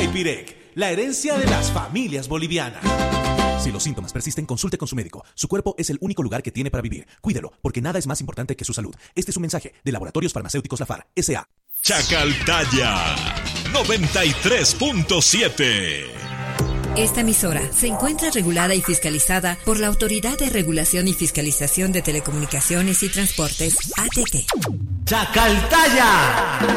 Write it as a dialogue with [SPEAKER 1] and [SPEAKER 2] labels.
[SPEAKER 1] Haipirec, la herencia de las familias bolivianas. Si los síntomas persisten, consulte con su médico. Su cuerpo es el único lugar que tiene para vivir. Cuídelo, porque nada es más importante que su salud. Este es un mensaje de Laboratorios Farmacéuticos Lafar, S.A.
[SPEAKER 2] Chacaltaya 93.7.
[SPEAKER 3] Esta emisora se encuentra regulada y fiscalizada por la Autoridad de Regulación y Fiscalización de Telecomunicaciones y Transportes, ATT.
[SPEAKER 4] ¡Chacaltaya!